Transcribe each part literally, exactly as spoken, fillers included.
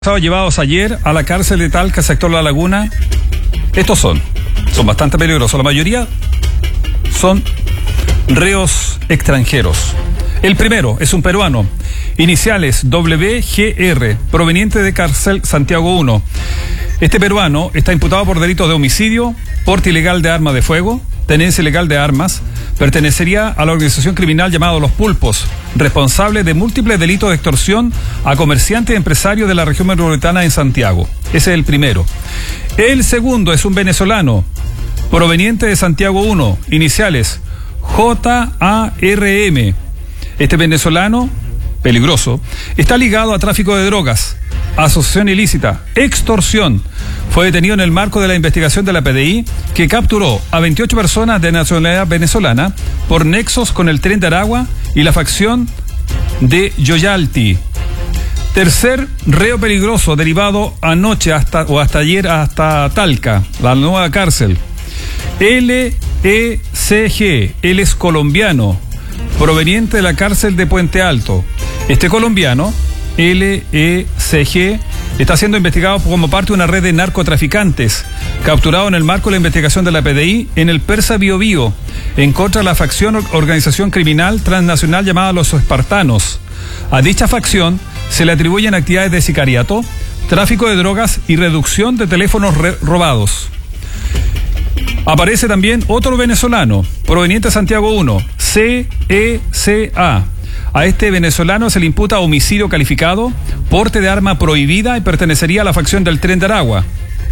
Llevados ayer a la cárcel de Talca, sector La Laguna. Estos son, son bastante peligrosos. La mayoría son reos extranjeros. El primero es un peruano, iniciales W G R, proveniente de cárcel Santiago uno. Este peruano está imputado por delitos de homicidio, porte ilegal de arma de fuego, tenencia ilegal de armas. Pertenecería a la organización criminal llamada Los Pulpos, responsable de múltiples delitos de extorsión a comerciantes y empresarios de la región metropolitana en Santiago. Ese es el primero. El segundo es un venezolano, proveniente de Santiago uno, iniciales J A R M. Este venezolano, peligroso, está ligado a tráfico de drogas, asociación ilícita, extorsión. Fue detenido en el marco de la investigación de la P D I, que capturó a veintiocho personas de nacionalidad venezolana por nexos con el Tren de Aragua y la facción de Yoyalti. Tercer reo peligroso, derivado anoche hasta o hasta ayer hasta Talca, la nueva cárcel. L E C G, él es colombiano, proveniente de la cárcel de Puente Alto. Este colombiano, L E C G, está siendo investigado como parte de una red de narcotraficantes, capturado en el marco de la investigación de la P D I en el Persa Biobío, en contra de la facción organización criminal transnacional llamada Los Espartanos. A dicha facción se le atribuyen actividades de sicariato, tráfico de drogas y reducción de teléfonos robados. Aparece también otro venezolano, proveniente de Santiago uno, C E C A. A este venezolano se le imputa homicidio calificado, porte de arma prohibida y pertenecería a la facción del Tren de Aragua,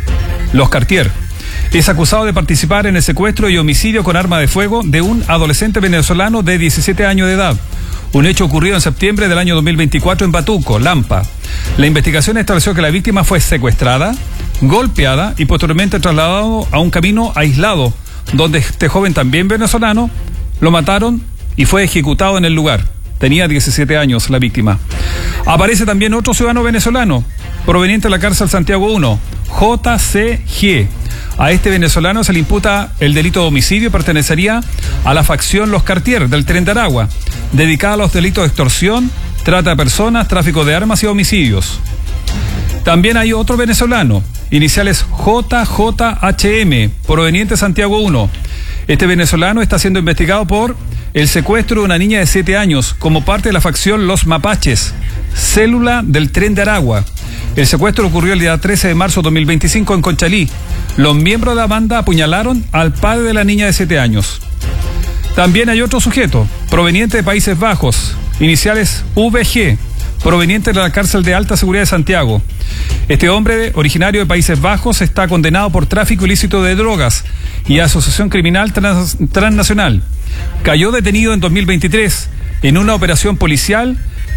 Los Cartier. Es acusado de participar en el secuestro y homicidio con arma de fuego de un adolescente venezolano de diecisiete años de edad. Un hecho ocurrido en septiembre del año dos mil veinticuatro en Batuco, Lampa. La investigación estableció que la víctima fue secuestrada, golpeada y posteriormente trasladado a un camino aislado, donde este joven también venezolano lo mataron y fue ejecutado en el lugar. Tenía diecisiete años la víctima. Aparece también otro ciudadano venezolano, proveniente de la cárcel Santiago uno, J C G. A este venezolano se le imputa el delito de homicidio y pertenecería a la facción Los Cartier del Tren de Aragua, dedicada a los delitos de extorsión, trata de personas, tráfico de armas y homicidios. También hay otro venezolano, iniciales J J H M, proveniente de Santiago uno. Este venezolano está siendo investigado por el secuestro de una niña de siete años como parte de la facción Los Mapaches, célula del Tren de Aragua. El secuestro ocurrió el día trece de marzo de dos mil veinticinco en Conchalí. Los miembros de la banda apuñalaron al padre de la niña de siete años. También hay otro sujeto, proveniente de Países Bajos, iniciales V G, proveniente de la cárcel de alta seguridad de Santiago. Este hombre, originario de Países Bajos, está condenado por tráfico ilícito de drogas y asociación criminal trans, transnacional. Cayó detenido en dos mil veintitrés en una operación policial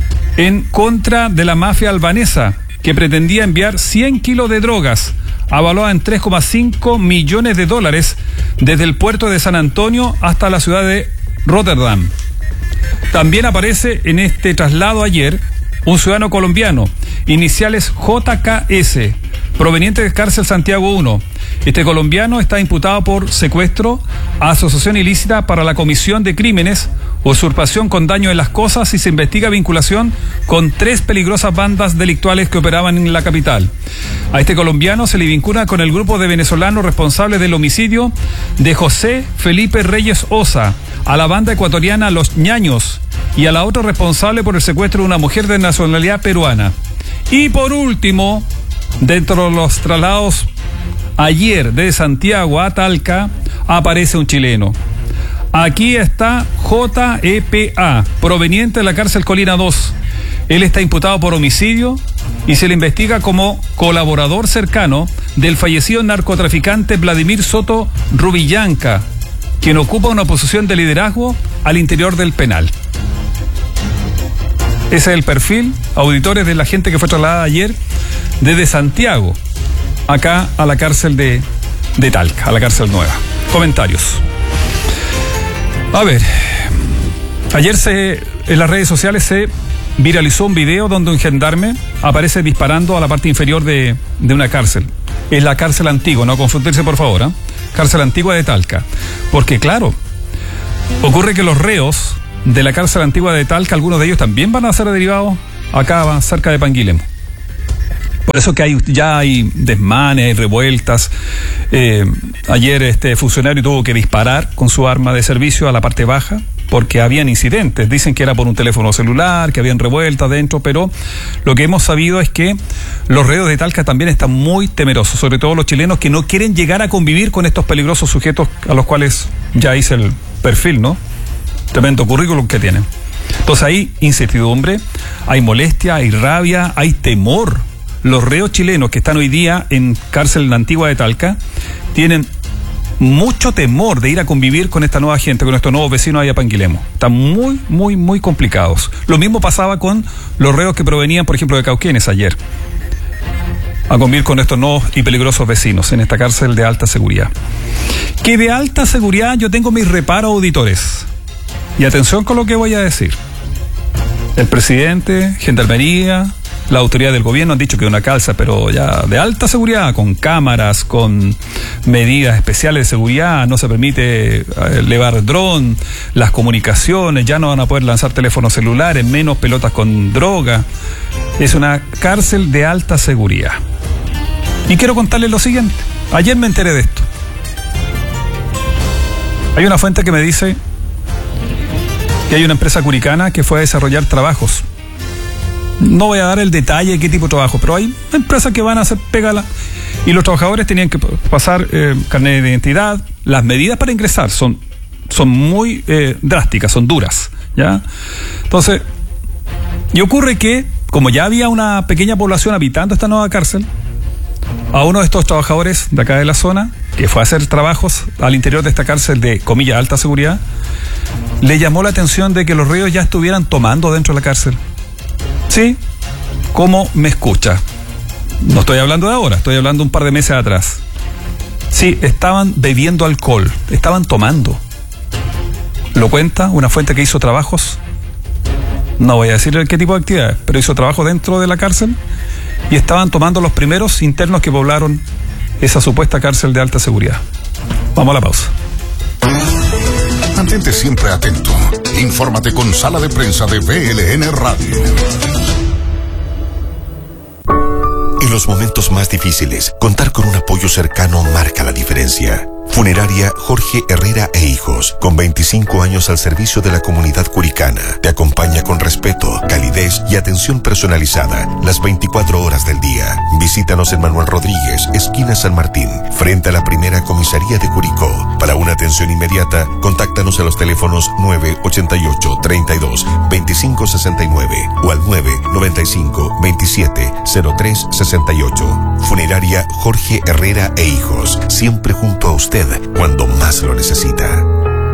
en contra de la mafia albanesa, que pretendía enviar cien kilos de drogas, avaluada en tres coma cinco millones de dólares, desde el puerto de San Antonio hasta la ciudad de Rotterdam. También aparece en este traslado ayer un ciudadano colombiano, iniciales J K S, proveniente de cárcel Santiago uno. Este colombiano está imputado por secuestro, asociación ilícita para la comisión de crímenes, usurpación con daño en las cosas y se investiga vinculación con tres peligrosas bandas delictuales que operaban en la capital. A este colombiano se le vincula con el grupo de venezolanos responsables del homicidio de José Felipe Reyes Osa, a la banda ecuatoriana Los Ñaños y a la otra responsable por el secuestro de una mujer de nacionalidad peruana. Y por último, dentro de los traslados ayer de Santiago a Talca, aparece un chileno. Aquí está J E P A, proveniente de la cárcel Colina dos. Él está imputado por homicidio y se le investiga como colaborador cercano del fallecido narcotraficante Vladimir Soto Rubillanca, quien ocupa una posición de liderazgo al interior del penal. Ese es el perfil, auditores, de la gente que fue trasladada ayer desde Santiago acá a la cárcel de, de Talca, a la cárcel nueva. Comentarios. A ver, ayer se en las redes sociales se viralizó un video donde un gendarme aparece disparando a la parte inferior de, de una cárcel. Es la cárcel antigua, no confundirse por favor, ¿eh? Cárcel antigua de Talca. Porque claro, ocurre que los reos de la cárcel antigua de Talca, algunos de ellos también van a ser derivados acá cerca de Panguilemo. Por eso que hay, ya hay desmanes, hay revueltas. Eh, ayer este funcionario tuvo que disparar con su arma de servicio a la parte baja porque habían incidentes. Dicen que era por un teléfono celular, que habían revueltas dentro, pero lo que hemos sabido es que los reos de Talca también están muy temerosos, sobre todo los chilenos que no quieren llegar a convivir con estos peligrosos sujetos a los cuales ya hice el perfil, ¿no? Tremendo currículum que tienen. Entonces hay incertidumbre, hay molestia, hay rabia, hay temor. Los reos chilenos que están hoy día en cárcel la Antigua de Talca tienen mucho temor de ir a convivir con esta nueva gente, con estos nuevos vecinos allá a Panguilemo. Están muy, muy, muy complicados. Lo mismo pasaba con los reos que provenían, por ejemplo, de Cauquenes ayer, a convivir con estos nuevos y peligrosos vecinos en esta cárcel de alta seguridad. Que de alta seguridad yo tengo mis reparos, auditores. Y atención con lo que voy a decir. El presidente, Gendarmería, la autoridad del gobierno han dicho que es una cárcel, pero ya de alta seguridad, con cámaras, con medidas especiales de seguridad, no se permite elevar dron, las comunicaciones, ya no van a poder lanzar teléfonos celulares, menos pelotas con droga. Es una cárcel de alta seguridad. Y quiero contarles lo siguiente. Ayer me enteré de esto. Hay una fuente que me dice que hay una empresa curicana que fue a desarrollar trabajos. No voy a dar el detalle de qué tipo de trabajo, pero hay empresas que van a hacer pégala y los trabajadores tenían que pasar eh, carnet de identidad. Las medidas para ingresar son, son muy eh, drásticas, son duras, ¿ya? Entonces, y ocurre que, como ya había una pequeña población habitando esta nueva cárcel, a uno de estos trabajadores de acá de la zona, que fue a hacer trabajos al interior de esta cárcel de, comillas, alta seguridad, le llamó la atención de que los reos ya estuvieran tomando dentro de la cárcel. Sí, ¿cómo me escucha? No estoy hablando de ahora, estoy hablando un par de meses atrás. Sí, estaban bebiendo alcohol, estaban tomando. Lo cuenta una fuente que hizo trabajos. No voy a decir qué tipo de actividades, pero hizo trabajo dentro de la cárcel y estaban tomando los primeros internos que poblaron esa supuesta cárcel de alta seguridad. Vamos a la pausa. Mantente siempre atento. Infórmate con Sala de Prensa de V L N Radio. En los momentos más difíciles, contar con un apoyo cercano marca la diferencia. Funeraria Jorge Herrera e Hijos, con veinticinco años al servicio de la comunidad curicana, te acompaña con respeto, calidez y atención personalizada las veinticuatro horas del día. Visítanos en Manuel Rodríguez, esquina San Martín, frente a la primera comisaría de Curicó. Para una atención inmediata, contáctanos a los teléfonos nueve ochenta y ocho, treinta y dos, veinticinco sesenta y nueve o al nueve noventa y cinco, veintisiete, cero tres sesenta y ocho. Funeraria Jorge Herrera e Hijos, siempre junto a usted cuando más lo necesita.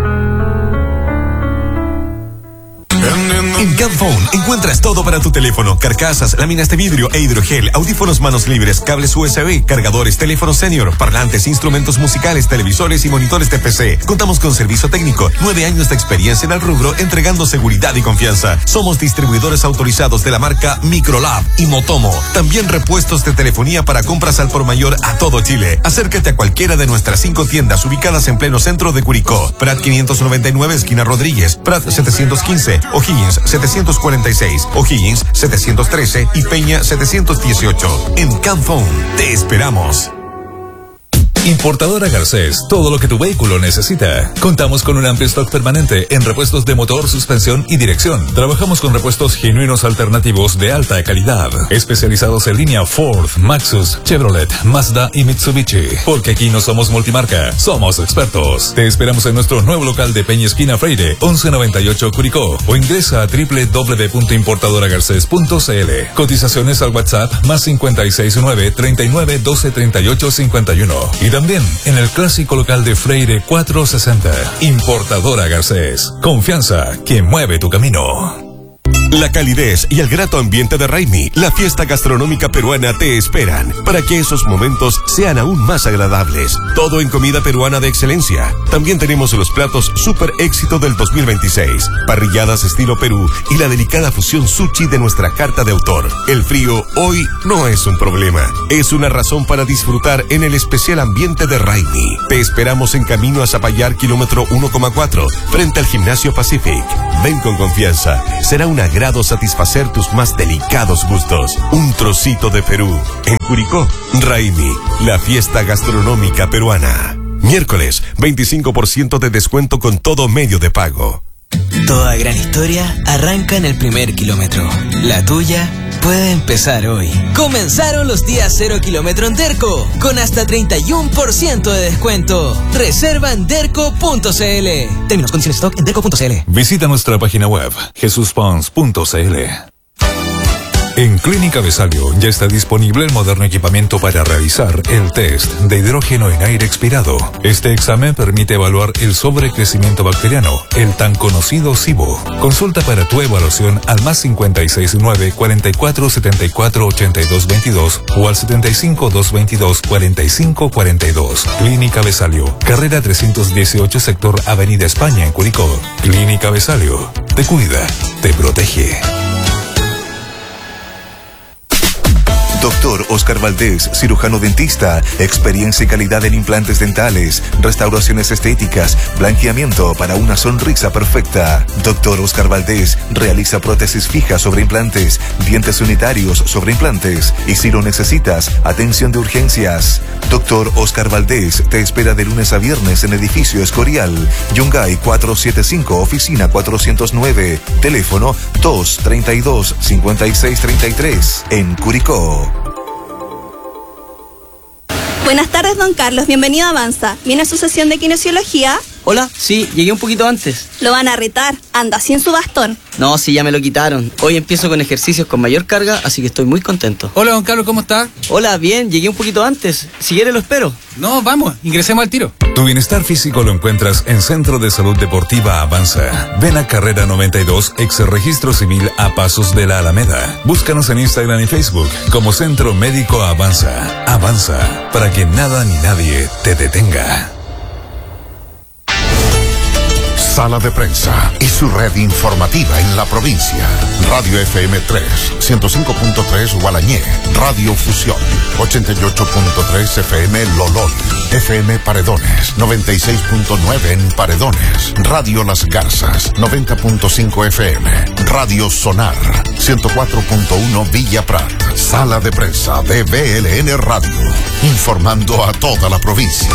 En Camphone encuentras todo para tu teléfono: carcasas, láminas de vidrio e hidrogel, audífonos manos libres, cables U S B, cargadores, teléfonos senior, parlantes, instrumentos musicales, televisores y monitores de P C. Contamos con servicio técnico, nueve años de experiencia en el rubro, entregando seguridad y confianza. Somos distribuidores autorizados de la marca Microlab y Motomo. También repuestos de telefonía para compras al por mayor a todo Chile. Acércate a cualquiera de nuestras cinco tiendas ubicadas en pleno centro de Curicó: Prat quinientos noventa y nueve, esquina Rodríguez; Prat setecientos quince, O'Higgins setecientos cuarenta y seis, O'Higgins setecientos trece y Peña setecientos dieciocho. En Camphone te esperamos. Importadora Garcés, todo lo que tu vehículo necesita. Contamos con un amplio stock permanente en repuestos de motor, suspensión y dirección. Trabajamos con repuestos genuinos alternativos de alta calidad, especializados en línea Ford, Maxus, Chevrolet, Mazda y Mitsubishi. Porque aquí no somos multimarca, somos expertos. Te esperamos en nuestro nuevo local de Peña Esquina Freire, once noventa y ocho Curicó, o ingresa a doble u doble u doble u punto importadora garcés punto c l. Cotizaciones al WhatsApp más cincuenta y seis nueve, treinta y nueve, doce, treinta y ocho, cincuenta y uno. Y también en el clásico local de Freire cuatrocientos sesenta. Importadora Garcés. Confianza que mueve tu camino. La calidez y el grato ambiente de Raimi, la fiesta gastronómica peruana, te esperan para que esos momentos sean aún más agradables. Todo en comida peruana de excelencia. También tenemos los platos super éxito del dos mil veintiséis, parrilladas estilo Perú y la delicada fusión sushi de nuestra carta de autor. El frío hoy no es un problema, es una razón para disfrutar en el especial ambiente de Raimi. Te esperamos en camino a Zapallar, kilómetro uno coma cuatro, frente al Gimnasio Pacific. Ven con confianza, será una gran logrado satisfacer tus más delicados gustos. Un trocito de Perú. En Curicó, Raimi, la fiesta gastronómica peruana. Miércoles, veinticinco por ciento de descuento con todo medio de pago. Toda gran historia arranca en el primer kilómetro. La tuya puede empezar hoy. Comenzaron los días cero kilómetro en Derco, con hasta treinta y uno por ciento de descuento. Reserva en derco punto c l. Términos, condiciones, stock en derco punto c l. Visita nuestra página web, jesus pons punto c l. En Clínica Besalio ya está disponible el moderno equipamiento para realizar el test de hidrógeno en aire expirado. Este examen permite evaluar el sobrecrecimiento bacteriano, el tan conocido SIBO. Consulta para tu evaluación al más cincuenta y seis nueve, cuarenta y cuatro, setenta y cuatro, ochenta y dos veintidós o al setenta y cinco, doscientos veintidós, cuarenta y cinco cuarenta y dos. Clínica Besalio, carrera trescientos dieciocho, sector Avenida España en Curicó. Clínica Besalio, te cuida, te protege. Doctor Oscar Valdés, cirujano dentista, experiencia y calidad en implantes dentales, restauraciones estéticas, blanqueamiento para una sonrisa perfecta. Doctor Oscar Valdés realiza prótesis fijas sobre implantes, dientes unitarios sobre implantes y si lo necesitas, atención de urgencias. Doctor Oscar Valdés te espera de lunes a viernes en edificio Escorial, Yungay cuatrocientos setenta y cinco, oficina cuatrocientos nueve, teléfono dos treinta y dos, cincuenta y seis treinta y tres, en Curicó. Buenas tardes, don Carlos. Bienvenido a Avanza. ¿Viene a su sesión de kinesiología? Hola, sí, llegué un poquito antes. Lo van a retar. Anda sin su bastón. No, sí, ya me lo quitaron. Hoy empiezo con ejercicios con mayor carga, así que estoy muy contento. Hola, don Carlos, ¿cómo está? Hola, bien, llegué un poquito antes. Si quiere lo espero. No, vamos, ingresemos al tiro. Tu bienestar físico lo encuentras en Centro de Salud Deportiva Avanza. Ven a Carrera noventa y dos, ex registro civil a pasos de la Alameda. Búscanos en Instagram y Facebook como Centro Médico Avanza. Avanza, para que nada ni nadie te detenga. Sala de Prensa y su red informativa en la provincia. Radio F M tres, ciento cinco punto tres Gualañé. Radio Fusión, ochenta y ocho punto tres F M Lolol. F M Paredones, noventa y seis punto nueve en Paredones. Radio Las Garzas, noventa punto cinco F M. Radio Sonar, ciento cuatro punto uno Villa Prat. Sala de Prensa de V L N Radio. Informando a toda la provincia.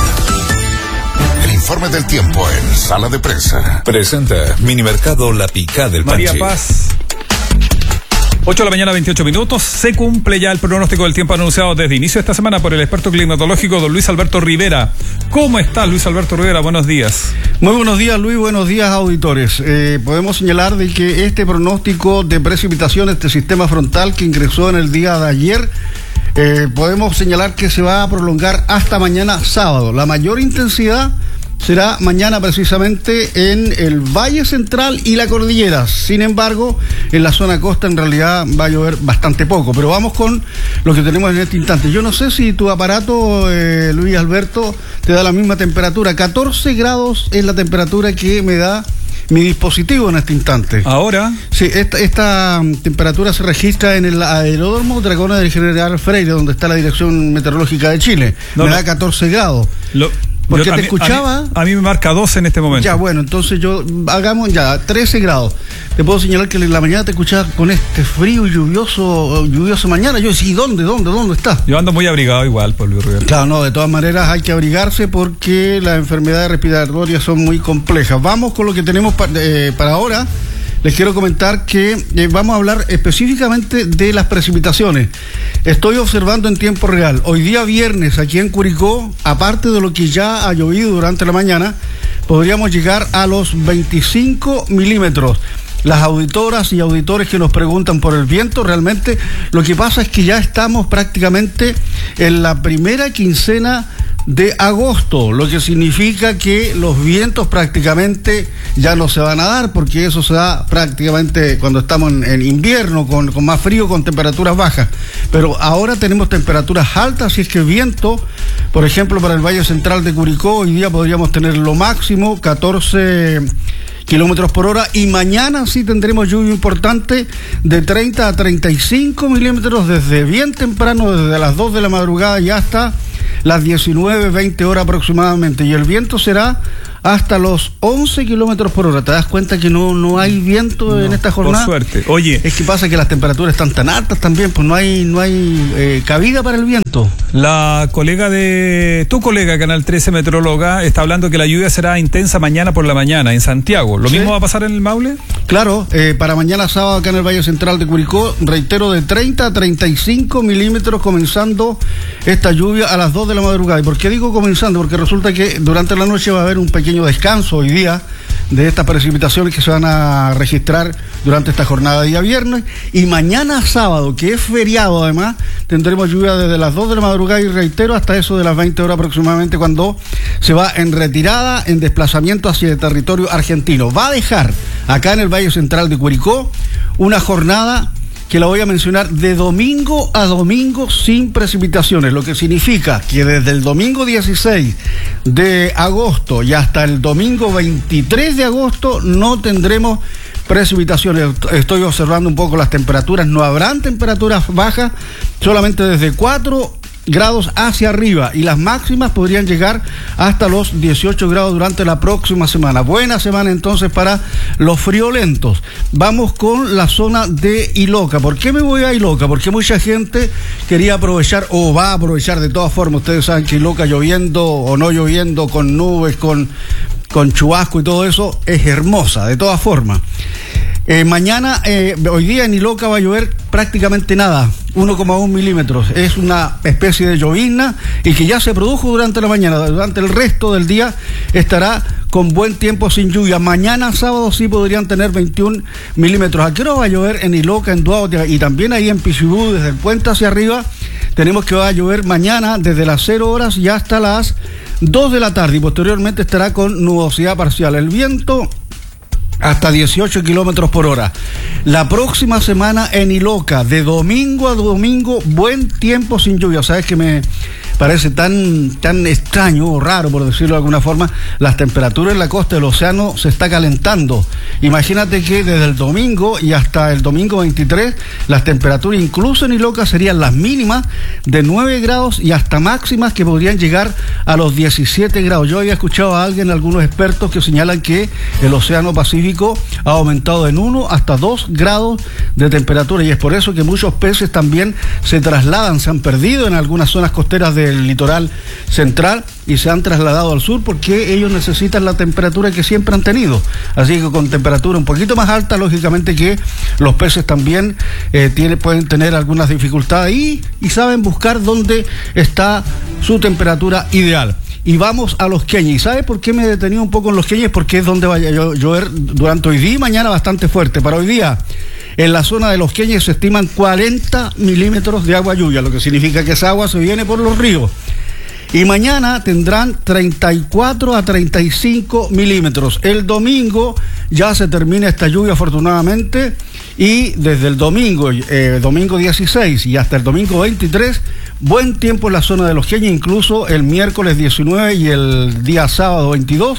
El informe del tiempo en Sala de Prensa. Presenta Minimercado La Picada del María Panchi. Paz. ocho de la mañana, veintiocho minutos. Se cumple ya el pronóstico del tiempo anunciado desde inicio de esta semana por el experto climatológico don Luis Alberto Rivera. ¿Cómo está Luis Alberto Rivera? Buenos días. Muy buenos días, Luis. Buenos días, auditores. Eh, podemos señalar de que este pronóstico de precipitación, este sistema frontal que ingresó en el día de ayer, eh, podemos señalar que se va a prolongar hasta mañana sábado. La mayor intensidad será mañana precisamente en el Valle Central y la Cordillera. Sin embargo, en la zona costa en realidad va a llover bastante poco. Pero vamos con lo que tenemos en este instante. Yo no sé si tu aparato, eh, Luis Alberto, te da la misma temperatura. catorce grados es la temperatura que me da mi dispositivo en este instante. ¿Ahora? Sí, esta, esta temperatura se registra en el aeródromo Dragones del General Freire, donde está la Dirección Meteorológica de Chile. No, me no. da catorce grados. Lo... Porque Yo, te a mí, escuchaba. A mí, a mí me marca doce en este momento. Ya, bueno, entonces yo hagamos ya trece grados. Te puedo señalar que en la mañana te escuchaba con este frío lluvioso, lluvioso mañana. Yo decía, ¿y dónde, dónde, dónde está? Yo ando muy abrigado igual, por Luis Rivera. Claro, no, de todas maneras hay que abrigarse porque las enfermedades respiratorias son muy complejas. Vamos con lo que tenemos para, eh, para ahora. Les quiero comentar que eh, vamos a hablar específicamente de las precipitaciones. Estoy observando en tiempo real. Hoy día viernes aquí en Curicó, aparte de lo que ya ha llovido durante la mañana, podríamos llegar a los veinticinco milímetros. Las auditoras y auditores que nos preguntan por el viento, realmente lo que pasa es que ya estamos prácticamente en la primera quincena de agosto, lo que significa que los vientos prácticamente ya no se van a dar, porque eso se da prácticamente cuando estamos en, en invierno, con, con más frío, con temperaturas bajas. Pero ahora tenemos temperaturas altas, así es que el viento, por ejemplo, para el Valle Central de Curicó, hoy día podríamos tener lo máximo catorce kilómetros por hora, y mañana sí tendremos lluvia importante de treinta a treinta y cinco milímetros desde bien temprano, desde las dos de la madrugada y hasta las diecinueve, veinte horas aproximadamente, y el viento será hasta los once kilómetros por hora. ¿Te das cuenta que no, no hay viento no, en esta jornada? Por suerte. Oye. Es que pasa que las temperaturas están tan altas también, pues no hay, no hay eh, cabida para el viento. La colega de, tu colega Canal trece, meteoróloga, está hablando que la lluvia será intensa mañana por la mañana en Santiago. ¿Lo ¿Sí? mismo va a pasar en el Maule? Claro, eh, para mañana sábado acá en el Valle Central de Curicó, reitero, de treinta a treinta y cinco milímetros, comenzando esta lluvia a las dos de la madrugada. ¿Y por qué digo comenzando? Porque resulta que durante la noche va a haber un pequeño descanso hoy día de estas precipitaciones que se van a registrar durante esta jornada de día viernes, y mañana sábado, que es feriado además, tendremos lluvia desde las dos de la madrugada y reitero hasta eso de las veinte horas aproximadamente, cuando se va en retirada, en desplazamiento hacia el territorio argentino. Va a dejar acá en el Valle Central de Curicó una jornada que la voy a mencionar de domingo a domingo sin precipitaciones, lo que significa que desde el domingo dieciséis de agosto y hasta el domingo veintitrés de agosto no tendremos precipitaciones. Estoy observando un poco las temperaturas, no habrán temperaturas bajas, solamente desde cuatro grados hacia arriba, y las máximas podrían llegar hasta los dieciocho grados durante la próxima semana. Buena semana entonces para los friolentos. Vamos con la zona de Iloca. ¿Por qué me voy a Iloca? Porque mucha gente quería aprovechar, o va a aprovechar de todas formas. Ustedes saben que Iloca, lloviendo o no lloviendo, con nubes, con, con chubasco y todo eso, es hermosa de todas formas. Eh, mañana, eh, hoy día en Iloca va a llover prácticamente nada, uno coma uno milímetros. Es una especie de llovizna y que ya se produjo durante la mañana. Durante el resto del día estará con buen tiempo sin lluvia. Mañana sábado sí podrían tener veintiún milímetros. ¿A qué hora va a llover en Iloca, en Duautia y también ahí en Pichibú, desde el puente hacia arriba? Tenemos que va a llover mañana desde las cero horas y hasta las dos de la tarde, y posteriormente estará con nubosidad parcial. El viento hasta dieciocho kilómetros por hora. La próxima semana en Iloca, de domingo a domingo, buen tiempo sin lluvia. Sabes que me parece tan, tan extraño o raro, por decirlo de alguna forma, las temperaturas en la costa del océano se está calentando. Imagínate que desde el domingo y hasta el domingo veintitrés, las temperaturas incluso en Iloca serían las mínimas de nueve grados y hasta máximas que podrían llegar a los diecisiete grados. Yo había escuchado a alguien, algunos expertos, que señalan que el océano Pacífico ha aumentado en uno hasta dos grados de temperatura, y es por eso que muchos peces también se trasladan, se han perdido en algunas zonas costeras del litoral central y se han trasladado al sur, porque ellos necesitan la temperatura que siempre han tenido. Así que con temperatura un poquito más alta, lógicamente que los peces también eh, tiene, pueden tener algunas dificultades y, y saben buscar dónde está su temperatura ideal. Y vamos a Los Queñes. ¿Y sabe por qué me he detenido un poco en Los Queñes? Porque es donde va a llover durante hoy día y mañana bastante fuerte. Para hoy día, en la zona de Los Queñes se estiman cuarenta milímetros de agua lluvia, lo que significa que esa agua se viene por los ríos. Y mañana tendrán treinta y cuatro a treinta y cinco milímetros. El domingo ya se termina esta lluvia, afortunadamente, y desde el domingo, eh, domingo dieciséis y hasta el domingo veintitrés, buen tiempo en la zona de Los Queñes, incluso el miércoles diecinueve y el día sábado veintidós,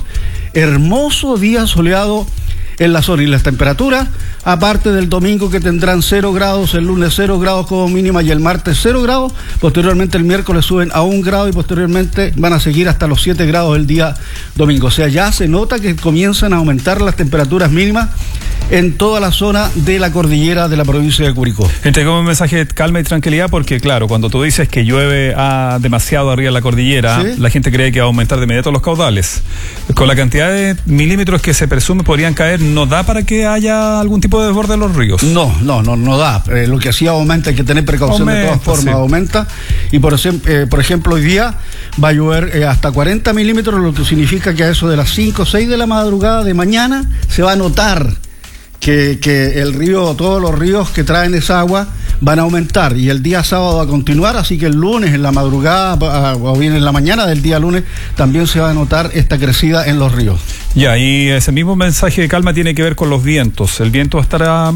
hermoso día soleado en la zona. Y las temperaturas, aparte del domingo que tendrán cero grados, el lunes cero grados como mínima y el martes cero grados, posteriormente el miércoles suben a un grado y posteriormente van a seguir hasta los siete grados el día domingo. O sea, ya se nota que comienzan a aumentar las temperaturas mínimas en toda la zona de la cordillera de la provincia de Curicó. Entregamos un mensaje de calma y tranquilidad, porque claro, cuando tú dices que llueve ah, demasiado arriba en la cordillera, ¿sí?, la gente cree que va a aumentar de inmediato los caudales. Con la cantidad de milímetros que se presume podrían caer, ¿no da para que haya algún tipo de desborde de los ríos? No, no, no, no da. Eh, lo que sí aumenta, hay que tener precaución, aumenta, de todas formas, sí. aumenta. Y por, eh, por ejemplo, hoy día va a llover eh, hasta cuarenta milímetros, lo que significa que a eso de las cinco o seis de la madrugada de mañana se va a notar que, que el río, todos los ríos que traen esa agua van a aumentar, y el día sábado va a continuar, así que el lunes en la madrugada o bien en la mañana del día lunes también se va a notar esta crecida en los ríos. Ya, y ese mismo mensaje de calma tiene que ver con los vientos. El viento estará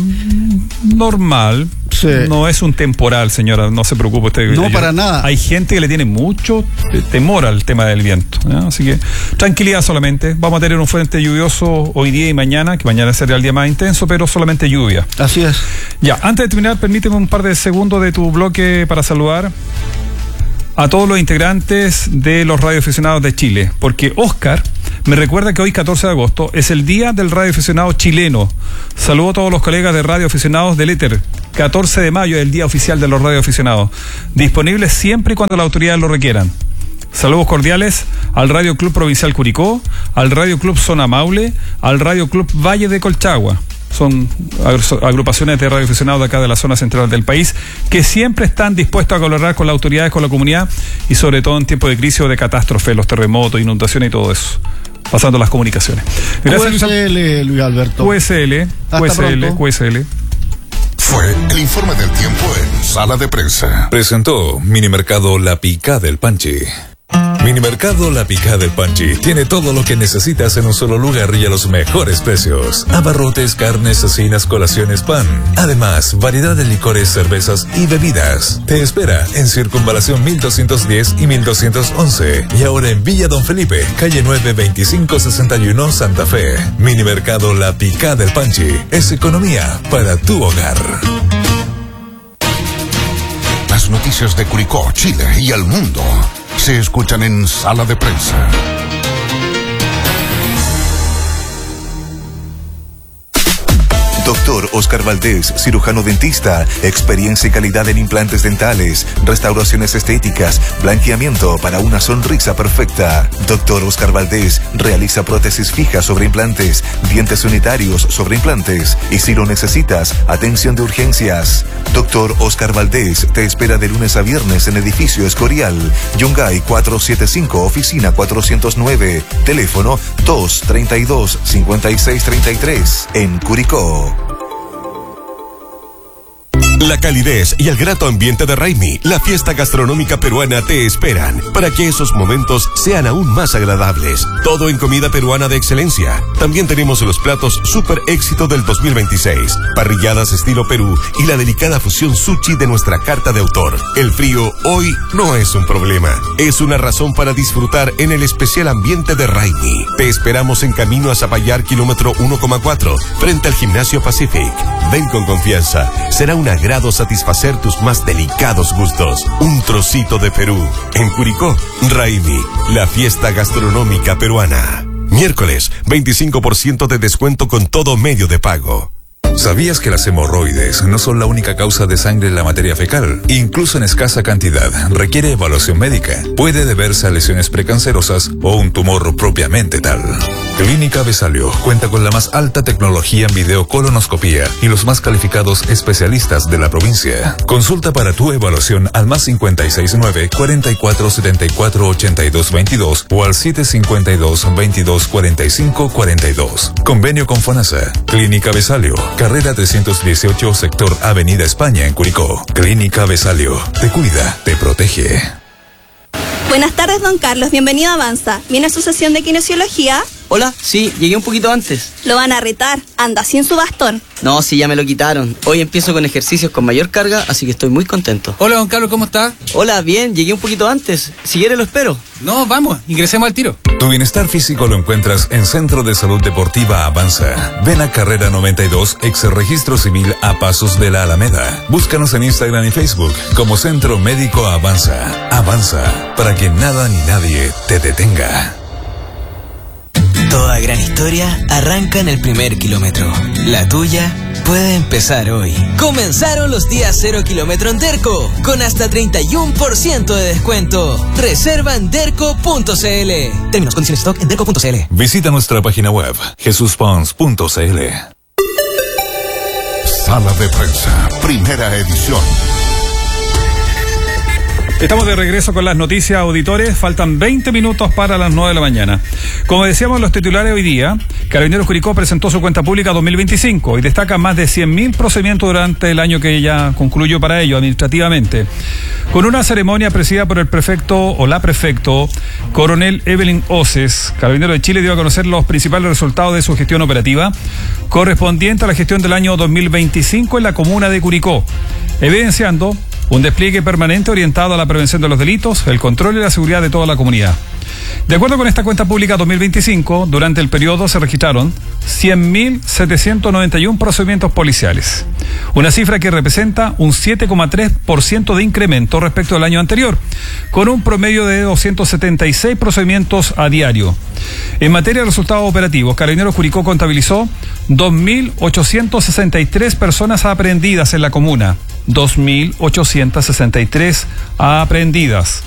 normal. Sí. No es un temporal, señora, no se preocupe usted. No, yo, para nada. Hay gente que le tiene mucho temor al tema del viento, ¿no? Así que tranquilidad solamente. Vamos a tener un frente lluvioso hoy día y mañana, que mañana será el día más intenso, pero solamente lluvia. Así es. Ya, antes de terminar, permíteme un par de segundos de tu bloque para saludar a todos los integrantes de los radioaficionados de Chile, porque Oscar me recuerda que hoy, catorce de agosto, es el Día del Radioaficionado Chileno. Saludo a todos los colegas de radioaficionados del éter. catorce de mayo es el Día Oficial de los Radioaficionados. Disponibles siempre y cuando las autoridades lo requieran. Saludos cordiales al Radio Club Provincial Curicó, al Radio Club Zona Maule, al Radio Club Valle de Colchagua. Son agrupaciones de radioaficionados de acá de la zona central del país que siempre están dispuestos a colaborar con las autoridades, con la comunidad y sobre todo en tiempos de crisis o de catástrofe, los terremotos, inundaciones y todo eso. Pasando las comunicaciones. Gracias, Q S L, Luis Alberto. Q S L, Q S L, Q S L. Fue el informe del tiempo en Sala de Prensa. Presentó Minimercado La Picá del Panchi. Minimercado La Picá del Panchi tiene todo lo que necesitas en un solo lugar y a los mejores precios. Abarrotes, carnes, cecinas, colaciones, pan. Además, variedad de licores, cervezas y bebidas. Te espera en Circunvalación mil doscientos diez y mil doscientos once. Y ahora en Villa Don Felipe, calle nueve veinticinco sesenta y uno, Santa Fe. Minimercado La Picá del Panchi es economía para tu hogar. Las noticias de Curicó, Chile y el mundo se escuchan en Sala de Prensa. Doctor Oscar Valdés, cirujano dentista, experiencia y calidad en implantes dentales, restauraciones estéticas, blanqueamiento para una sonrisa perfecta. Doctor Oscar Valdés realiza prótesis fijas sobre implantes, dientes unitarios sobre implantes y si lo necesitas, atención de urgencias. Doctor Oscar Valdés te espera de lunes a viernes en Edificio Escorial, Yungay cuatrocientos setenta y cinco, oficina cuatrocientos nueve, teléfono dos treinta y dos, cincuenta y seis treinta y tres, en Curicó. La calidez y el grato ambiente de Raimi, la fiesta gastronómica peruana, te esperan para que esos momentos sean aún más agradables. Todo en comida peruana de excelencia. También tenemos los platos super éxito del dos mil veintiséis, parrilladas estilo Perú y la delicada fusión sushi de nuestra carta de autor. El frío hoy no es un problema, es una razón para disfrutar en el especial ambiente de Raimi. Te esperamos en camino a Zapallar, kilómetro uno coma cuatro, frente al Gimnasio Pacific. Ven con confianza, será una gran grado satisfacer tus más delicados gustos. Un trocito de Perú. En Curicó, Raimi, la fiesta gastronómica peruana. Miércoles, veinticinco por ciento de descuento con todo medio de pago. ¿Sabías que las hemorroides no son la única causa de sangre en la materia fecal? Incluso en escasa cantidad, requiere evaluación médica. Puede deberse a lesiones precancerosas o un tumor propiamente tal. Clínica Besalio cuenta con la más alta tecnología en videocolonoscopía y los más calificados especialistas de la provincia. Consulta para tu evaluación al más cincuenta y seis nueve, cuarenta y cuatro setenta y cuatro ochenta y dos veintidós o al siete cincuenta y dos, veintidós cuarenta y cinco cuarenta y dos. Convenio con FONASA. Clínica Besalio. Carrera trescientos dieciocho, sector Avenida España, en Curicó. Clínica Besalio. Te cuida, te protege. Buenas tardes, don Carlos. Bienvenido a Avanza. ¿Viene a su sesión de kinesiología? Hola, sí, llegué un poquito antes. Lo van a retar. Anda sin su bastón. No, sí, ya me lo quitaron. Hoy empiezo con ejercicios con mayor carga, así que estoy muy contento. Hola, don Carlos, ¿cómo está? Hola, bien, llegué un poquito antes. Si quiere lo espero. No, vamos, ingresemos al tiro. Tu bienestar físico lo encuentras en Centro de Salud Deportiva Avanza. Ven a Carrera noventa y dos, ex registro civil a pasos de la Alameda. Búscanos en Instagram y Facebook como Centro Médico Avanza. Avanza, para que nada ni nadie te detenga. Toda gran historia arranca en el primer kilómetro. La tuya puede empezar hoy. Comenzaron los días cero kilómetro en Derco, con hasta treinta y uno por ciento de descuento. Reserva en derco punto c l. Términos, condiciones, stock en derco punto c l. Visita nuestra página web, jesus pons punto c l. Sala de Prensa, primera edición. Estamos de regreso con las noticias, auditores. Faltan veinte minutos para las nueve de la mañana. Como decíamos los titulares hoy día, Carabineros Curicó presentó su cuenta pública dos mil veinticinco y destaca más de cien mil procedimientos durante el año que ya concluyó para ello administrativamente. Con una ceremonia presidida por el prefecto o la prefecto, coronel Evelyn Oces, Carabineros de Chile dio a conocer los principales resultados de su gestión operativa correspondiente a la gestión del año dos mil veinticinco en la comuna de Curicó, evidenciando un despliegue permanente orientado a la prevención de los delitos, el control y la seguridad de toda la comunidad. De acuerdo con esta cuenta pública dos mil veinticinco, durante el periodo se registraron cien mil setecientos noventa y uno procedimientos policiales, una cifra que representa un siete coma tres por ciento de incremento respecto al año anterior, con un promedio de doscientos setenta y seis procedimientos a diario. En materia de resultados operativos, Carabineros Curicó contabilizó dos mil ochocientas sesenta y tres personas aprehendidas en la comuna. dos mil ochocientas sesenta y tres aprehendidas.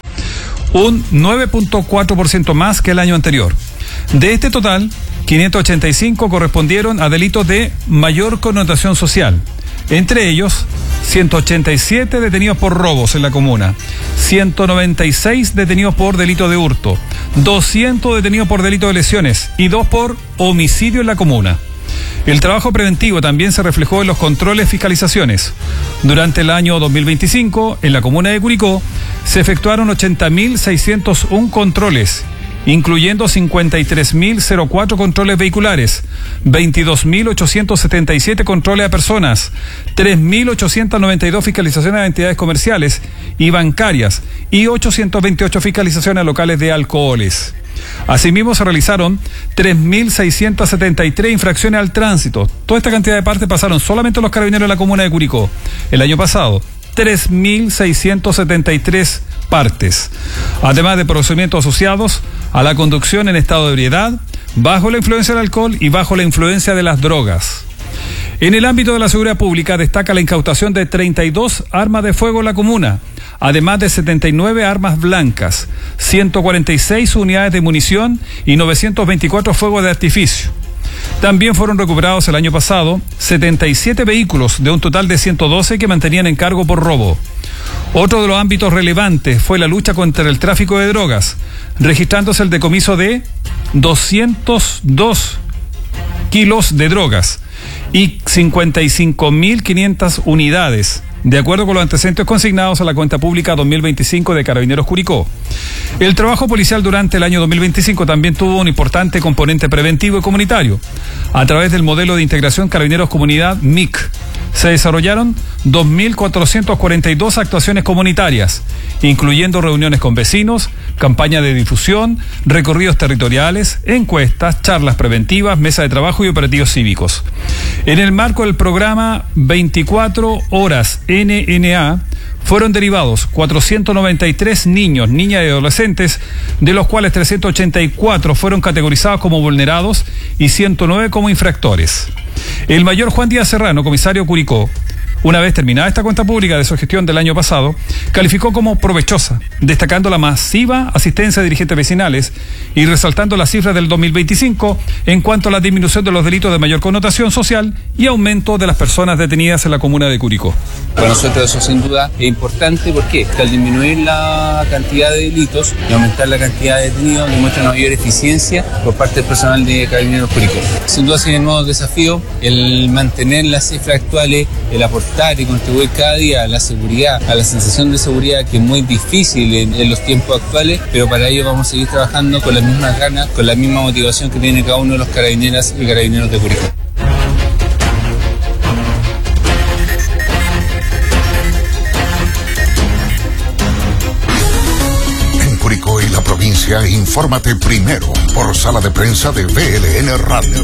Un nueve punto cuatro por ciento más que el año anterior. De este total, quinientos ochenta y cinco correspondieron a delitos de mayor connotación social. Entre ellos, ciento ochenta y siete detenidos por robos en la comuna, ciento noventa y seis detenidos por delito de hurto, doscientos detenidos por delito de lesiones y dos por homicidio en la comuna. El trabajo preventivo también se reflejó en los controles fiscalizaciones. Durante el año dos mil veinticinco, en la comuna de Curicó, se efectuaron ochenta mil seiscientos uno controles, incluyendo cincuenta y tres mil cuatro controles vehiculares, veintidós mil ochocientos setenta y siete controles a personas, tres mil ochocientos noventa y dos fiscalizaciones a entidades comerciales y bancarias y ochocientos veintiocho fiscalizaciones a locales de alcoholes. Asimismo, se realizaron tres mil seiscientos setenta y tres infracciones al tránsito. Toda esta cantidad de partes pasaron solamente los carabineros de la comuna de Curicó. El año pasado, tres mil seiscientos setenta y tres partes, además de procedimientos asociados a la conducción en estado de ebriedad, bajo la influencia del alcohol y bajo la influencia de las drogas. En el ámbito de la seguridad pública destaca la incautación de treinta y dos armas de fuego en la comuna, además de setenta y nueve armas blancas, ciento cuarenta y seis unidades de munición y novecientos veinticuatro fuegos de artificio. También fueron recuperados el año pasado setenta y siete vehículos de un total de ciento doce que mantenían en cargo por robo. Otro de los ámbitos relevantes fue la lucha contra el tráfico de drogas, registrándose el decomiso de doscientos dos kilos de drogas y cincuenta y cinco mil quinientas unidades, de acuerdo con los antecedentes consignados a la cuenta pública dos mil veinticinco de Carabineros Curicó. El trabajo policial durante el año dos mil veinticinco también tuvo un importante componente preventivo y comunitario. A través del modelo de integración Carabineros Comunidad M I C, se desarrollaron dos mil cuatrocientas cuarenta y dos actuaciones comunitarias, incluyendo reuniones con vecinos, campaña de difusión, recorridos territoriales, encuestas, charlas preventivas, mesa de trabajo y operativos cívicos. En el marco del programa veinticuatro horas N N A, fueron derivados cuatrocientos noventa y tres niños, niñas y adolescentes, de los cuales trescientos ochenta y cuatro fueron categorizados como vulnerados y ciento nueve como infractores. El mayor Juan Díaz Serrano, comisario Curicó, una vez terminada esta cuenta pública de su gestión del año pasado, calificó como provechosa, destacando la masiva asistencia de dirigentes vecinales y resaltando las cifras del dos mil veinticinco en cuanto a la disminución de los delitos de mayor connotación social y aumento de las personas detenidas en la comuna de Curicó. Para nosotros eso sin duda es importante porque al disminuir la cantidad de delitos y aumentar la cantidad de detenidos demuestra una mayor eficiencia por parte del personal de Carabineros Curicó. Sin duda sigue el nuevo desafío el mantener las cifras actuales, el aportar y contribuir cada día a la seguridad, a la sensación de seguridad que es muy difícil en, en los tiempos actuales, pero para ello vamos a seguir trabajando con las mismas ganas, con la misma motivación que tiene cada uno de los carabineras y carabineros de Curicó. En Curicó y la provincia, infórmate primero por sala de prensa de V L N Radio.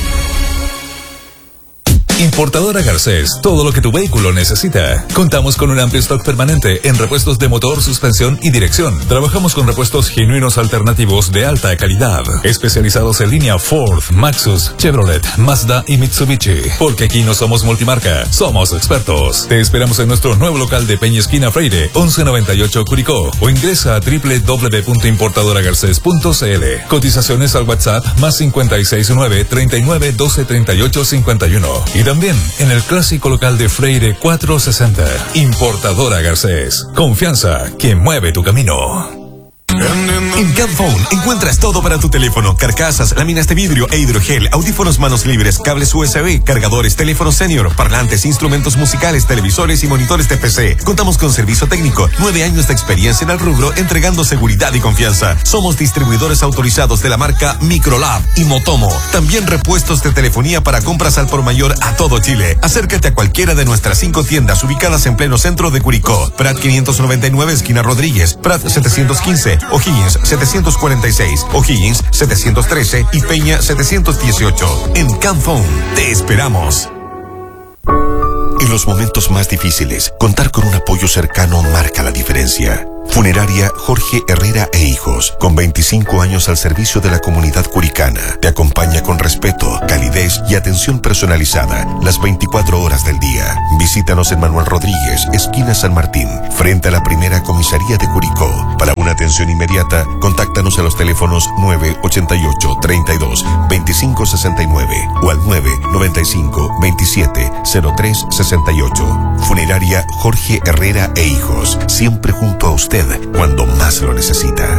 Importadora Garcés, todo lo que tu vehículo necesita. Contamos con un amplio stock permanente en repuestos de motor, suspensión y dirección. Trabajamos con repuestos genuinos alternativos de alta calidad, especializados en línea Ford, Maxus, Chevrolet, Mazda y Mitsubishi. Porque aquí no somos multimarca, somos expertos. Te esperamos en nuestro nuevo local de Peña Esquina Freire, once noventa y ocho Curicó, o ingresa a doble u doble u doble u punto importadora garcés punto c l. Cotizaciones al WhatsApp más cinco seis nueve, treinta y nueve, doce, treinta y ocho, cincuenta y uno. Y también en el clásico local de Freire cuatrocientos sesenta. Importadora Garcés. Confianza que mueve tu camino. En Camphone encuentras todo para tu teléfono: carcasas, láminas de vidrio e hidrogel, audífonos manos libres, cables U S B, cargadores, teléfonos senior, parlantes, instrumentos musicales, televisores y monitores de P C. Contamos con servicio técnico, nueve años de experiencia en el rubro, entregando seguridad y confianza. Somos distribuidores autorizados de la marca Microlab y Motomo. También repuestos de telefonía para compras al por mayor a todo Chile. Acércate a cualquiera de nuestras cinco tiendas ubicadas en pleno centro de Curicó: Prat quinientos noventa y nueve, esquina Rodríguez; Prat setecientos quince, O'Higgins setecientos cuarenta y seis, O'Higgins setecientos trece y Peña setecientos dieciocho. En Camphone te esperamos. En los momentos más difíciles, contar con un apoyo cercano marca la diferencia. Funeraria Jorge Herrera e Hijos, con veinticinco años al servicio de la comunidad curicana. Te acompaña con respeto, calidez y atención personalizada las veinticuatro horas del día. Visítanos en Manuel Rodríguez, esquina San Martín, frente a la primera comisaría de Curicó. Para una atención inmediata, contáctanos a los teléfonos nueve ochenta y ocho, treinta y dos, veinticinco sesenta y nueve o al nueve noventa y cinco, veintisiete, cero tres sesenta y ocho. Funeraria Jorge Herrera e Hijos, siempre junto a usted cuando más lo necesita.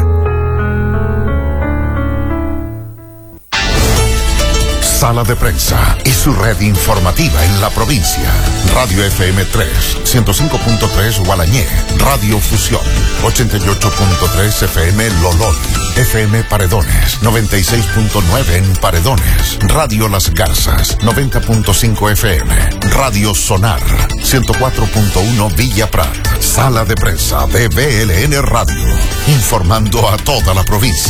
Sala de Prensa y su red informativa en la provincia. Radio F M tres, ciento cinco punto tres Gualañé. Radio Fusión, ochenta y ocho punto tres F M Lolón. F M Paredones, noventa y seis punto nueve en Paredones. Radio Las Garzas, noventa punto cinco F M. Radio Sonar, ciento cuatro punto uno Villa Prat. Sala de Prensa de B L N Radio, informando a toda la provincia.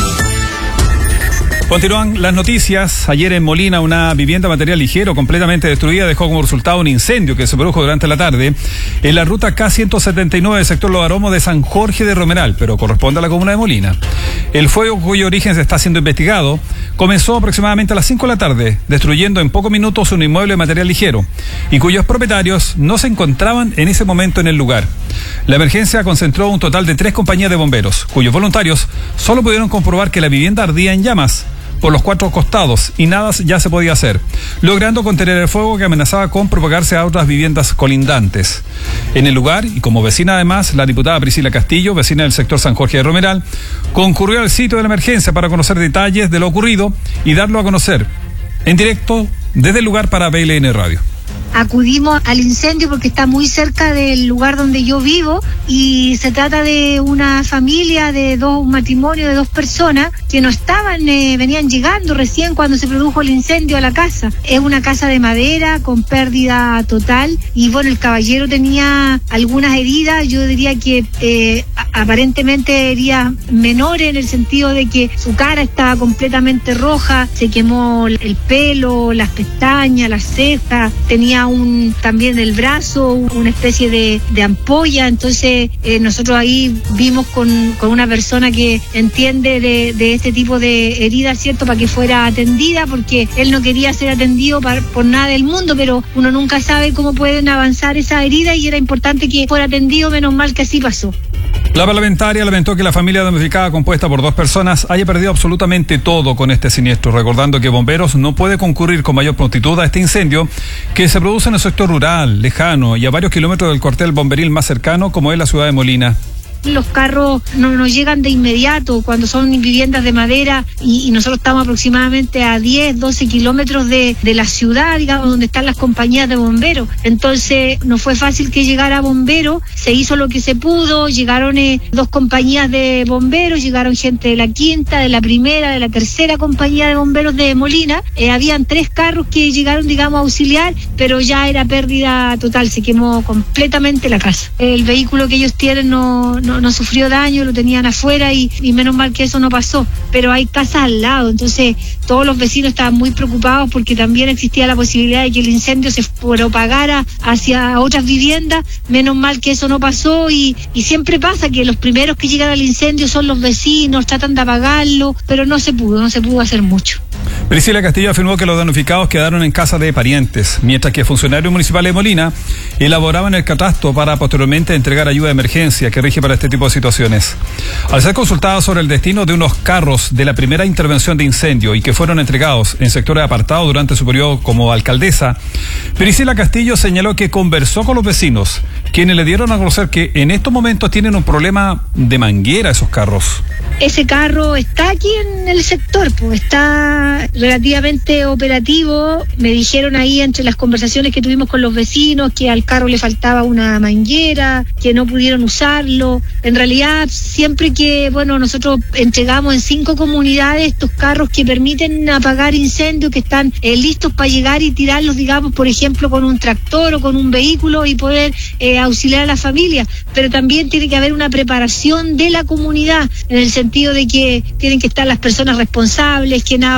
Continúan las noticias. Ayer en Molina una vivienda material ligero completamente destruida dejó como resultado un incendio que se produjo durante la tarde en la ruta K ciento setenta y nueve del sector Los Aromos de San Jorge de Romeral, pero corresponde a la comuna de Molina. El fuego, cuyo origen se está siendo investigado, comenzó aproximadamente a las cinco de la tarde, destruyendo en pocos minutos un inmueble de material ligero y cuyos propietarios no se encontraban en ese momento en el lugar. La emergencia concentró un total de tres compañías de bomberos, cuyos voluntarios solo pudieron comprobar que la vivienda ardía en llamas por los cuatro costados y nada ya se podía hacer, logrando contener el fuego que amenazaba con propagarse a otras viviendas colindantes. En el lugar, y como vecina además, la diputada Priscila Castillo, vecina del sector San Jorge de Romeral, concurrió al sitio de la emergencia para conocer detalles de lo ocurrido y darlo a conocer en directo desde el lugar para B L N Radio. Acudimos al incendio porque está muy cerca del lugar donde yo vivo y se trata de una familia de dos, un matrimonio de dos personas que no estaban, eh, venían llegando recién cuando se produjo el incendio a la casa. Es una casa de madera con pérdida total y bueno, el caballero tenía algunas heridas, yo diría que eh, aparentemente heridas menores en el sentido de que su cara estaba completamente roja, se quemó el pelo, las pestañas, las cejas, tenía un también el brazo, una especie de, de ampolla, entonces eh, nosotros ahí vimos con, con una persona que entiende de, de este tipo de heridas, ¿cierto?, para que fuera atendida, porque él no quería ser atendido para, por nada del mundo, pero uno nunca sabe cómo pueden avanzar esas heridas y era importante que fuera atendido, menos mal que así pasó. La parlamentaria lamentó que la familia damnificada, compuesta por dos personas, haya perdido absolutamente todo con este siniestro, recordando que Bomberos no puede concurrir con mayor prontitud a este incendio que se produce en el sector rural, lejano y a varios kilómetros del cuartel bomberil más cercano, como es la ciudad de Molina. Los carros no nos llegan de inmediato cuando son viviendas de madera y, y nosotros estamos aproximadamente a diez, doce kilómetros de, de la ciudad, digamos, donde están las compañías de bomberos. Entonces no fue fácil que llegara bomberos, se hizo lo que se pudo, llegaron eh, dos compañías de bomberos, llegaron gente de la quinta, de la primera, de la tercera compañía de bomberos de Molina. Eh, habían tres carros que llegaron, digamos, a auxiliar, pero ya era pérdida total, se quemó completamente la casa. El vehículo que ellos tienen no, no No, no sufrió daño, lo tenían afuera y, y menos mal que eso no pasó, pero hay casas al lado, entonces todos los vecinos estaban muy preocupados porque también existía la posibilidad de que el incendio se propagara hacia otras viviendas, menos mal que eso no pasó y, y siempre pasa que los primeros que llegan al incendio son los vecinos, tratan de apagarlo, pero no se pudo, no se pudo hacer mucho. Priscila Castillo afirmó que los damnificados quedaron en casa de parientes, mientras que funcionarios municipales de Molina elaboraban el catastro para posteriormente entregar ayuda de emergencia que rige para este tipo de situaciones. Al ser consultada sobre el destino de unos carros de la primera intervención de incendio y que fueron entregados en sectores apartados durante su periodo como alcaldesa, Priscila Castillo señaló que conversó con los vecinos, quienes le dieron a conocer que en estos momentos tienen un problema de manguera esos carros. Ese carro está aquí en el sector, pues está relativamente operativo. Me dijeron ahí entre las conversaciones que tuvimos con los vecinos que al carro le faltaba una manguera, que no pudieron usarlo. En realidad, siempre que, bueno, nosotros entregamos en cinco comunidades estos carros que permiten apagar incendios, que están eh, listos para llegar y tirarlos, digamos, por ejemplo, con un tractor o con un vehículo y poder eh, auxiliar a la familia. Pero también tiene que haber una preparación de la comunidad, en el sentido de que tienen que estar las personas responsables, quien abra la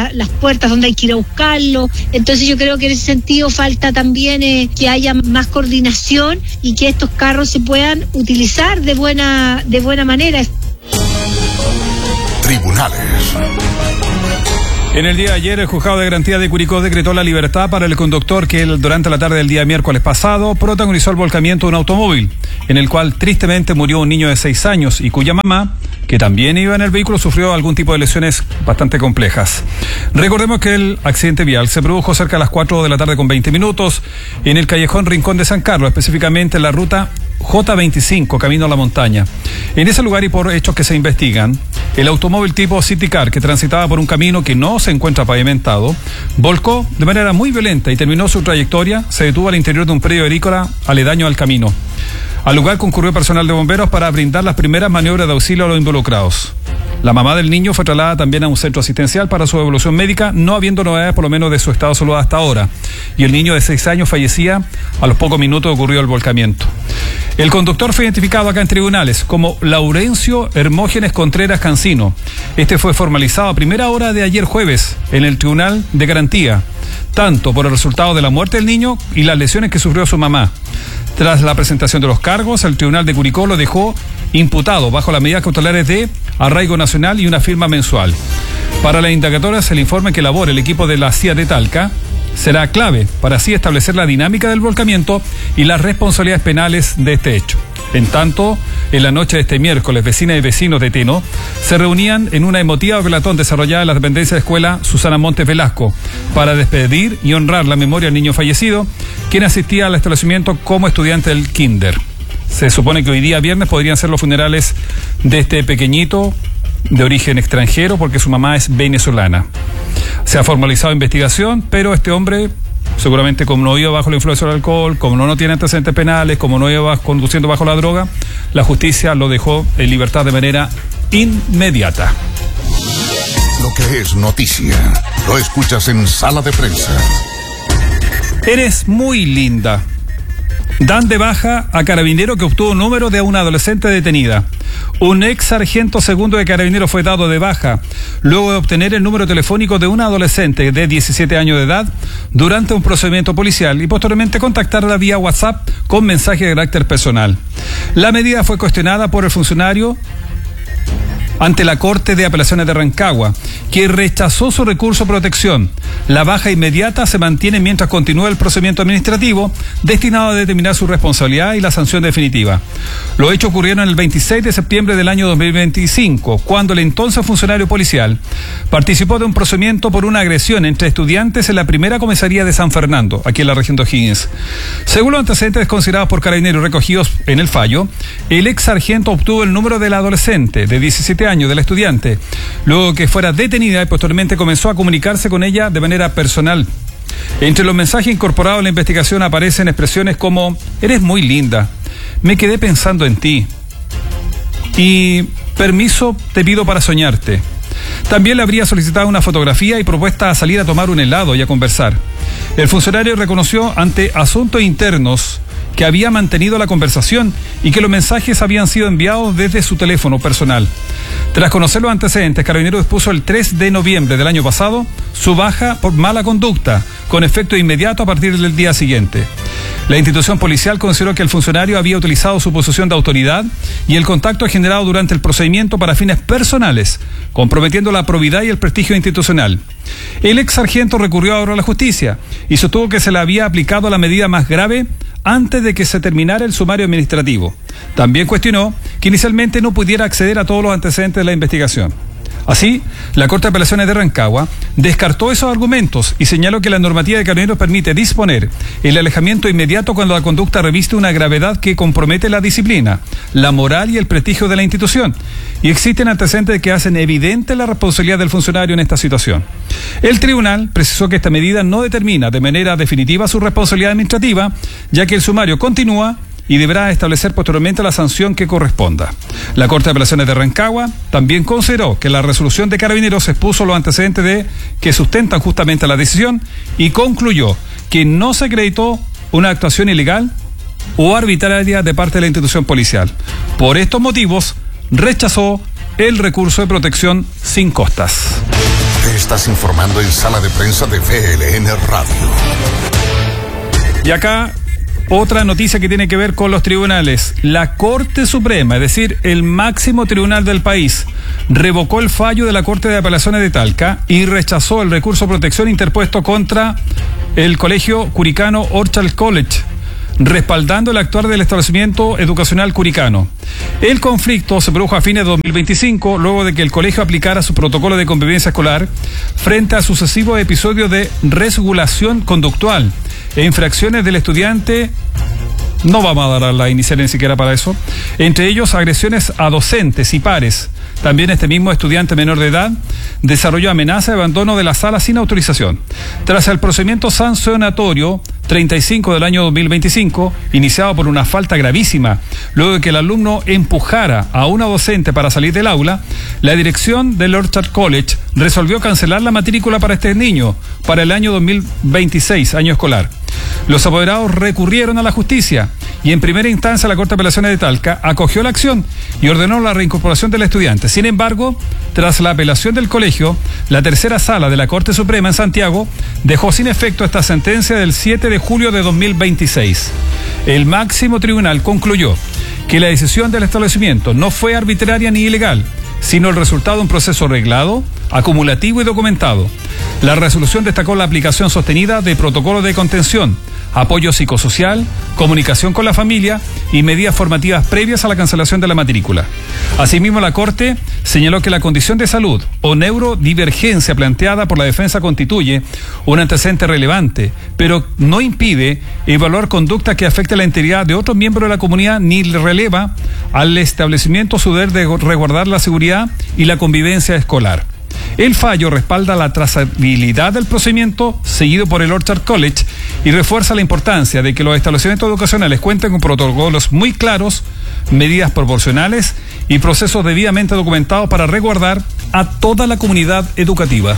la, las puertas donde hay que ir a buscarlo. Entonces yo creo que en ese sentido falta también eh, que haya más coordinación y que estos carros se puedan utilizar de buena, de buena manera. Tribunales. En el día de ayer, el Juzgado de Garantía de Curicó decretó la libertad para el conductor que durante la tarde del día miércoles pasado protagonizó el volcamiento de un automóvil, en el cual tristemente murió un niño de seis años y cuya mamá, que también iba en el vehículo, sufrió algún tipo de lesiones bastante complejas. Recordemos que el accidente vial se produjo cerca de las cuatro de la tarde con veinte minutos en el callejón Rincón de San Carlos, específicamente en la ruta J veinticinco, camino a la montaña. En ese lugar y por hechos que se investigan, el automóvil tipo City Car, que transitaba por un camino que no se encuentra pavimentado, volcó de manera muy violenta y terminó su trayectoria, se detuvo al interior de un predio agrícola aledaño al camino. Al lugar concurrió personal de bomberos para brindar las primeras maniobras de auxilio a los involucrados. La mamá del niño fue trasladada también a un centro asistencial para su evaluación médica, no habiendo novedades por lo menos de su estado de salud hasta ahora. Y el niño de seis años fallecía a los pocos minutos ocurrió el volcamiento. El conductor fue identificado acá en tribunales como Laurencio Hermógenes Contreras Cancino. Este fue formalizado a primera hora de ayer jueves en el Tribunal de Garantía, tanto por el resultado de la muerte del niño y las lesiones que sufrió su mamá. Tras la presentación de los cargos, el Tribunal de Curicó lo dejó imputado bajo las medidas cautelares de arraigo nacional y una firma mensual. Para las indagatorias, el informe que elabora el equipo de la C I A de Talca será clave para así establecer la dinámica del volcamiento y las responsabilidades penales de este hecho. En tanto, en la noche de este miércoles, vecinas y vecinos de Teno se reunían en una emotiva velatón desarrollada en la dependencia de escuela Susana Montes Velasco para despedir y honrar la memoria del niño fallecido, quien asistía al establecimiento como estudiante del kinder. Se supone que hoy día viernes podrían ser los funerales de este pequeñito de origen extranjero porque su mamá es venezolana. Se ha formalizado investigación, pero este hombre, seguramente como no iba bajo la influencia del alcohol, como no, no tiene antecedentes penales, como no iba conduciendo bajo la droga, la justicia lo dejó en libertad de manera inmediata. Lo que es noticia, lo escuchas en Sala de Prensa. Eres muy linda. Dan de baja a carabinero que obtuvo un número de una adolescente detenida. Un ex sargento segundo de carabinero fue dado de baja luego de obtener el número telefónico de una adolescente de diecisiete años de edad durante un procedimiento policial y posteriormente contactarla vía WhatsApp con mensaje de carácter personal. La medida fue cuestionada por el funcionario ante la Corte de Apelaciones de Rancagua, que rechazó su recurso de protección. La baja inmediata se mantiene mientras continúa el procedimiento administrativo destinado a determinar su responsabilidad y la sanción definitiva. Los hechos ocurrieron el veintiséis de septiembre del año dos mil veinticinco, cuando el entonces funcionario policial participó de un procedimiento por una agresión entre estudiantes en la primera comisaría de San Fernando, aquí en la región de O'Higgins. Según los antecedentes considerados por carabineros recogidos en el fallo, el ex sargento obtuvo el número de la adolescente de diecisiete años de la estudiante, luego que fuera detenida y posteriormente comenzó a comunicarse con ella de manera personal. Entre los mensajes incorporados a la investigación aparecen expresiones como: eres muy linda, me quedé pensando en ti y permiso te pido para soñarte. También le habría solicitado una fotografía y propuesta a salir a tomar un helado y a conversar. El funcionario reconoció ante Asuntos Internos que había mantenido la conversación y que los mensajes habían sido enviados desde su teléfono personal. Tras conocer los antecedentes, Carabineros dispuso el tres de noviembre del año pasado su baja por mala conducta, con efecto inmediato a partir del día siguiente. La institución policial consideró que el funcionario había utilizado su posición de autoridad y el contacto generado durante el procedimiento para fines personales, comprometiendo la probidad y el prestigio institucional. El ex sargento recurrió ahora a la justicia y sostuvo que se le había aplicado la medida más grave antes de que se terminara el sumario administrativo. También cuestionó que inicialmente no pudiera acceder a todos los antecedentes de la investigación. Así, la Corte de Apelaciones de Rancagua descartó esos argumentos y señaló que la normativa de Carabineros permite disponer el alejamiento inmediato cuando la conducta reviste una gravedad que compromete la disciplina, la moral y el prestigio de la institución, y existen antecedentes que hacen evidente la responsabilidad del funcionario en esta situación. El tribunal precisó que esta medida no determina de manera definitiva su responsabilidad administrativa, ya que el sumario continúa y deberá establecer posteriormente la sanción que corresponda. La Corte de Apelaciones de Rancagua también consideró que la resolución de Carabineros expuso los antecedentes de que sustentan justamente la decisión y concluyó que no se acreditó una actuación ilegal o arbitraria de parte de la institución policial. Por estos motivos, rechazó el recurso de protección sin costas. Te estás informando en Sala de Prensa de V L N Radio. Y acá otra noticia que tiene que ver con los tribunales. La Corte Suprema, es decir, el máximo tribunal del país, revocó el fallo de la Corte de Apelaciones de Talca y rechazó el recurso de protección interpuesto contra el Colegio Curicano Orchard College, respaldando el actuar del establecimiento educacional curicano. El conflicto se produjo a fines de dos mil veinticinco, luego de que el colegio aplicara su protocolo de convivencia escolar frente a sucesivos episodios de resgulación conductual e infracciones del estudiante. No vamos a dar la inicial ni siquiera para eso. Entre ellos, agresiones a docentes y pares. También este mismo estudiante menor de edad desarrolló amenaza de abandono de la sala sin autorización. Tras el procedimiento sancionatorio treinta y cinco del año dos mil veinticinco, iniciado por una falta gravísima, luego de que el alumno empujara a una docente para salir del aula, la dirección del Orchard College resolvió cancelar la matrícula para este niño para el año dos mil veintiséis, año escolar. Los apoderados recurrieron a la justicia y en primera instancia la Corte de Apelaciones de Talca acogió la acción y ordenó la reincorporación del estudiante. Sin embargo, tras la apelación del colegio, la tercera sala de la Corte Suprema en Santiago dejó sin efecto esta sentencia del siete de julio de dos mil veintiséis. El máximo tribunal concluyó que la decisión del establecimiento no fue arbitraria ni ilegal, sino el resultado de un proceso reglado, acumulativo y documentado. La resolución destacó la aplicación sostenida de protocolos de contención, apoyo psicosocial, comunicación con la familia y medidas formativas previas a la cancelación de la matrícula. Asimismo, la Corte señaló que la condición de salud o neurodivergencia planteada por la defensa constituye un antecedente relevante, pero no impide evaluar conducta que afecte a la integridad de otros miembros de la comunidad ni releva al establecimiento su deber de resguardar la seguridad y la convivencia escolar. El fallo respalda la trazabilidad del procedimiento seguido por el Orchard College y refuerza la importancia de que los establecimientos educacionales cuenten con protocolos muy claros, medidas proporcionales y procesos debidamente documentados para resguardar a toda la comunidad educativa.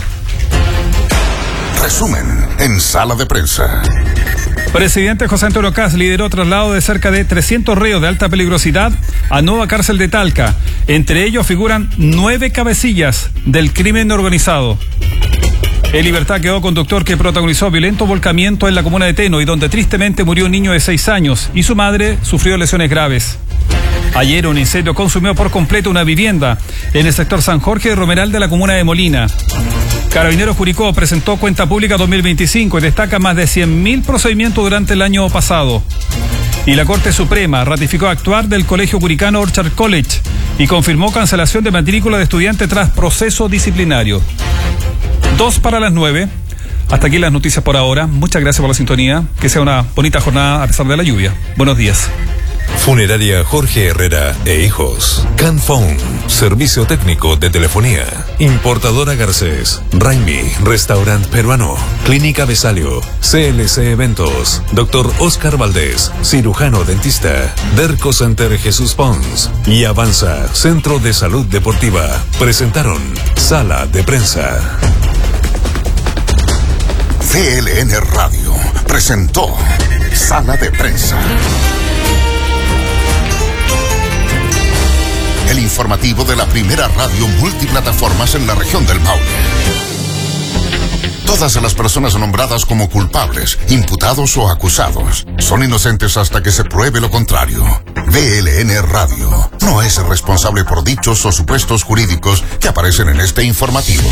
Resumen en Sala de Prensa. Presidente José Antonio Kast lideró traslado de cerca de trescientos reos de alta peligrosidad a nueva cárcel de Talca. Entre ellos figuran nueve cabecillas del crimen organizado. En libertad quedó conductor que protagonizó violento volcamiento en la comuna de Teno y donde tristemente murió un niño de seis años y su madre sufrió lesiones graves. Ayer un incendio consumió por completo una vivienda en el sector San Jorge de Romeral de la comuna de Molina. Carabineros Curicó presentó cuenta pública dos mil veinticinco y destaca más de cien mil procedimientos durante el año pasado. Y la Corte Suprema ratificó actuar del Colegio Curicano Orchard College y confirmó cancelación de matrícula de estudiantes tras proceso disciplinario. Dos para las nueve. Hasta aquí las noticias por ahora. Muchas gracias por la sintonía. Que sea una bonita jornada a pesar de la lluvia. Buenos días. Funeraria Jorge Herrera e Hijos. Canphone, servicio técnico de telefonía. Importadora Garcés. Raimi, restaurante peruano. Clínica Besalio. C L C Eventos. Doctor Oscar Valdés, cirujano dentista. Derco Center Jesús Pons. Y Avanza, Centro de Salud Deportiva. Presentaron Sala de Prensa. V L N Radio presentó Sala de Prensa. El informativo de la primera radio multiplataformas en la región del Maule. Todas las personas nombradas como culpables, imputados o acusados son inocentes hasta que se pruebe lo contrario. V L N Radio no es responsable por dichos o supuestos jurídicos que aparecen en este informativo.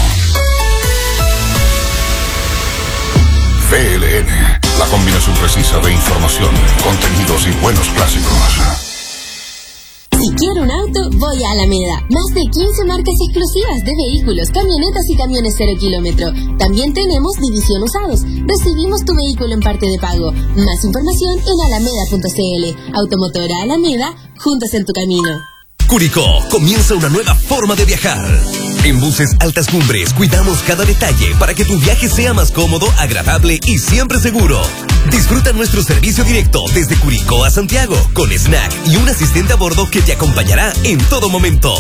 V L N, la combinación precisa de información, contenidos y buenos clásicos. Si quiero un auto, voy a Alameda. Más de quince marcas exclusivas de vehículos, camionetas y camiones cero kilómetro. También tenemos división usados. Recibimos tu vehículo en parte de pago. Más información en alameda punto c l. Automotora Alameda, juntos en tu camino. Curicó comienza una nueva forma de viajar. En Buses Altas Cumbres cuidamos cada detalle para que tu viaje sea más cómodo, agradable y siempre seguro. Disfruta nuestro servicio directo desde Curicó a Santiago, con snack y un asistente a bordo que te acompañará en todo momento.